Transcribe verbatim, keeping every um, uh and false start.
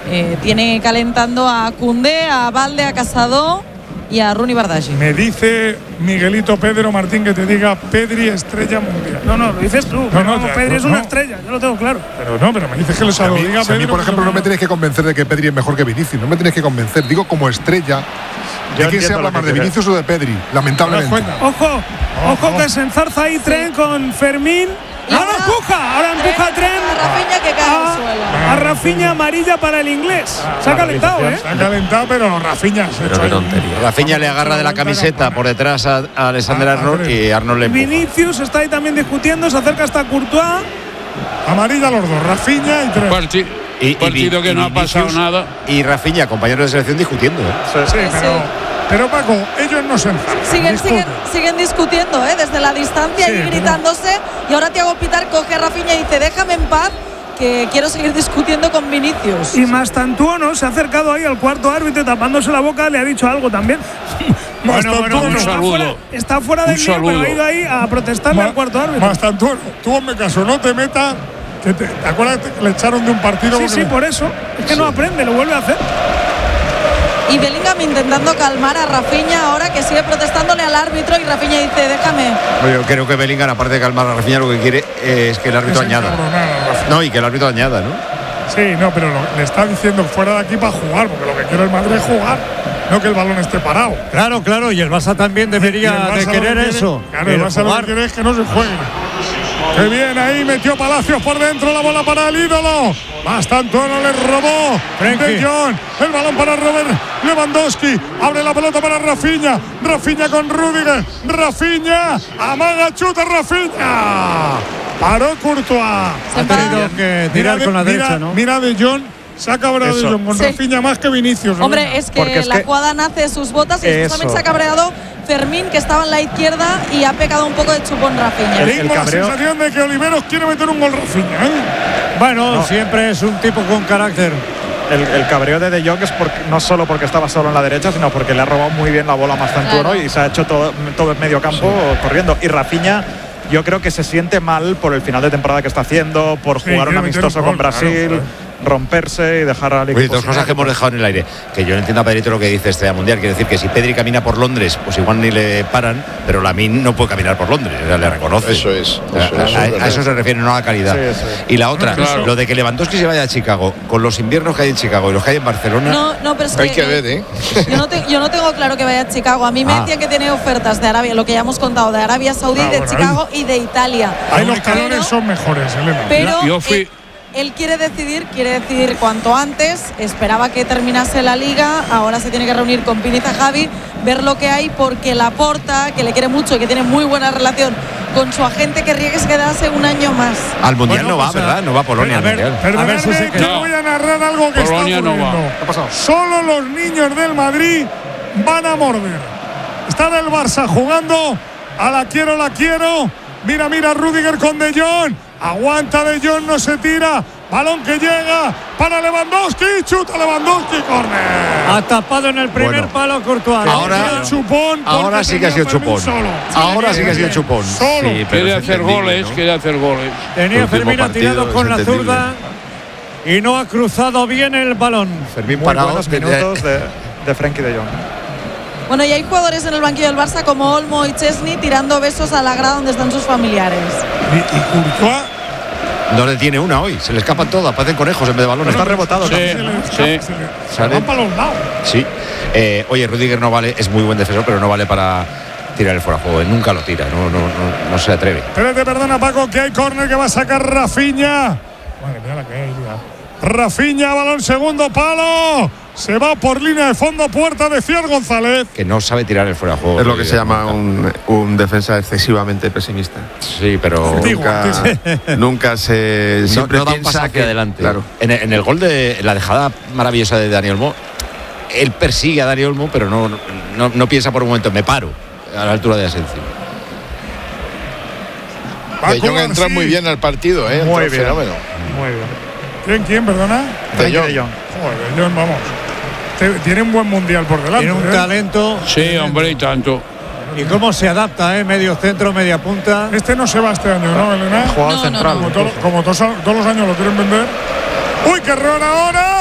eh, tiene calentando a Koundé, a Balde, a Casado y a Rooney Bardghji. Me dice Miguelito Pedro Martín que te diga Pedri estrella mundial. No, no, lo dices tú. No, no, no ya, Pedri no, es una no. estrella, yo lo tengo claro. Pero no, pero me dices que lo Si a mí, diga si a mí, Pedro, por ejemplo, no me tenéis que convencer de que Pedri es mejor que Vinicius. No me tenéis que convencer. Digo, como estrella. ¿De quién se habla más, de Vinicius o de Pedri? Lamentablemente. Ojo, ojo que se enzarza ahí Tren con Fermín. Y Ahora ahora empuja, ahora empuja Tren Tren a Rafinha que cae a, al suelo. a Rafinha amarilla para el inglés. Se ha calentado, ¿eh? Se ha calentado, pero Rafinha se ha Pero hecho qué ahí. tontería. Rafinha le agarra de la camiseta por detrás a, a Alexander Ah, Arnold hombre. y Arnold le empuja. Vinicius está ahí también discutiendo, se acerca hasta Courtois. Amarilla los dos, Rafinha y Tren. Parti- Y, partido y, que y no ha pasado Vinicius nada. Y Rafinha, compañeros de selección, discutiendo. ¿eh? Sí, pero, pero Paco, ellos no se enfadan. Siguen, discuten. siguen, siguen discutiendo, ¿eh? Desde la distancia Sí, y pero- gritándose. Y ahora Thiago Pitar coge a Rafinha y dice: déjame en paz, que quiero seguir discutiendo con Vinicius. Y Mastantuono se ha acercado ahí al cuarto árbitro y tapándose la boca le ha dicho algo también. Bueno, bueno, un está saludo. fuera, está fuera del Un lío, pero saludo. ha ido ahí a protestarle Ma- al cuarto árbitro. Más tanto, tú hazme caso, no te metas. Que te, ¿te acuerdas que le echaron de un partido? Sí, porque sí, le- por eso. Es que no aprende, lo vuelve a hacer. Y Bellingham intentando calmar a Rafinha ahora, que sigue protestándole al árbitro, y Rafinha dice: déjame. Yo creo que Bellingham, aparte de calmar a Rafinha, lo que quiere es que el árbitro Es añada. encabronar a Rafinha. No, y que el árbitro añada, ¿no? Sí, no, pero lo- le está diciendo fuera de aquí para jugar, porque lo que quiere el Madrid es jugar, no que el balón esté parado. Claro, claro, y el Barça también Y el debería Barça de lo querer que quiere- eso. Claro, el el Barça lo que jugar. quiere es que no se juegue. Qué bien, ahí metió Palacios por dentro, la bola para el ídolo. Mastantuono le robó. Frenkie. De Jong, el balón para Robert Lewandowski. Abre la pelota para Rafinha. Rafinha con Rüdiger. Rafinha, amaga, chuta Rafinha. Paró Courtois. Se Ha tenido enfada. que tirar de, con la mira, derecha, ¿no? Mira de Jong. Se ha cabreado de Eso. Jong con Sí. Rafinha más que Vinicius. ¿no? Hombre, es que Porque es la que- jugada nace de sus botas y después Eso. también se ha cabreado Fermín, que estaba en la izquierda, y ha pegado un poco de chupón Rafinha. El- Tengo la cabreo- sensación de que Oliveros quiere meter un gol Rafinha, ¿eh? Bueno, No. siempre es un tipo con carácter. El, el cabreo de De Jong es porque, no solo porque estaba solo en la derecha, sino porque le ha robado muy bien la bola a Mastantuono Claro. y se ha hecho todo, todo el medio campo corriendo. Y Rafinha, yo creo que se siente mal por el final de temporada que está haciendo, por Sí, jugar un quiere meter amistoso un con gol, claro, Brasil, joder. romperse y dejar al equipo. Oye, dos sin cosas él. que hemos dejado en el aire. Que yo no entiendo a Pedrito lo que dice este mundial. Quiere decir que si Pedri camina por Londres, pues igual ni le paran, pero Lamine no puede caminar por Londres. O sea, le reconoce. Eso es, A- eso es, a, es a eso se refiere, no a la calidad. Sí, sí. Y la otra, Claro. lo de que Lewandowski se vaya a Chicago, con los inviernos que hay en Chicago y los que hay en Barcelona. No, no, pero es Hay que, que ver, ¿eh? Yo no, te- yo no tengo claro que vaya a Chicago. A mí me Ah. decían que tiene ofertas de Arabia, lo que ya hemos contado, de Arabia Saudí, Ah, de bueno, Chicago y de Italia. Ahí los Pero- calores son mejores, Elena. Pero Yo fui- él, él quiere decidir, quiere decidir cuanto antes. Esperaba que terminase la liga. Ahora se tiene que reunir con Piniza Javi, ver lo que hay, porque Laporta, que le quiere mucho y que tiene muy buena relación con su agente, querría que se quedase un año más. Al mundial Bueno, no va, pues, ¿verdad? No va a Polonia a al ver, mundial. a ver si Perdonadme se que queda. voy a narrar algo que Polonia está no va. ocurriendo. ¿Qué ha pasado? Solo los niños del Madrid van a morder. Está el Barça jugando a la quiero, la quiero. Mira, mira, Rüdiger con De Jong. Aguanta De Jong, no se tira. Balón que llega para Lewandowski. Chuta Lewandowski, córner. Ha tapado en el primer Bueno. palo Courtois. Ahora- Tenía chupón porque Ahora sí que ha sido tenía Fermín chupón. solo. Ahora sí que ha sido chupón. Solo. Sí, pero Quiere es hacer entendible, goles, ¿no? quiere hacer goles. Tenía Último Fermín ha partido, tirado es con la entendible. zurda y no ha cruzado bien el balón. Fermín Muy parado. buenos que- minutos de, de Frenkie De Jong. Bueno, y hay jugadores en el banquillo del Barça como Olmo y Chesney tirando besos a la grada donde están sus familiares. Y, y Courtois No le tiene una hoy. Se le escapan todas. Parecen conejos en vez de balones. Está rebotado. Sí, también. se le escapa, sí. se le- se Sale. van para los lados. Sí. Eh, oye, Rüdiger no vale, es muy buen defensor, pero no vale para tirar el fuera de juego. Él nunca lo tira, no, no, no, no se atreve. Espérate, perdona, Paco, que hay córner que va a sacar Rafinha. Madre mía, la que hay, ya. Rafinha, balón segundo palo. Se va por línea de fondo, puerta de Ciar González. Que no sabe tirar el fuera de juego. Es lo que se Rüdiger, llama nunca. un, un defensa excesivamente pesimista. Sí, pero Antiguo, Nunca, antiguo. nunca se. no, Siempre no da un piensa paso hacia que- adelante. Claro. En, el- en el gol de en la dejada maravillosa de Dani Olmo, él persigue a Dani Olmo, pero no, no, no piensa por un momento, me paro a la altura de Asensio. Paco De Jong entra García. muy bien al partido, ¿eh? Muy Entra bien. fenómeno. Muy bien. ¿Quién, quién, perdona? De Frenkie Jong. De Jong. Joder, John, vamos. Te- Tiene un buen mundial por delante. Tiene un ¿eh? talento. Sí, hombre, y tanto. Y cómo se adapta, ¿eh? Medio centro, media punta. Este no se va este año, ¿no, Elena? Jugador No, no, central. no. Como, todo- como todos, todos los años lo quieren vender. ¡Uy, qué error ahora!